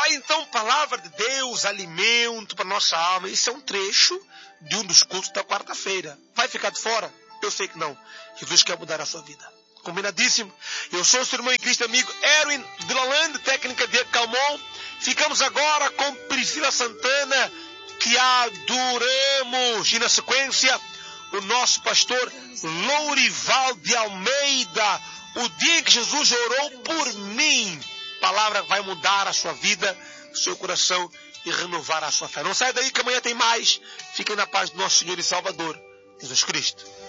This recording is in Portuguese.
aí então, palavra de Deus, alimento para nossa alma. Isso é um trecho de um dos cultos da quarta-feira. Vai ficar de fora? Eu sei que não. Jesus quer mudar a sua vida. Combinadíssimo? Eu sou o seu irmão em Cristo amigo Erwin de Lalande, técnica de Calmon. Ficamos agora com Priscila Santana, que adoramos. E na sequência, o nosso pastor Lourival de Almeida. O dia em que Jesus orou por mim. A palavra vai mudar a sua vida, o seu coração e renovar a sua fé. Não sai daí que amanhã tem mais. Fiquem na paz do nosso Senhor e Salvador, Jesus Cristo.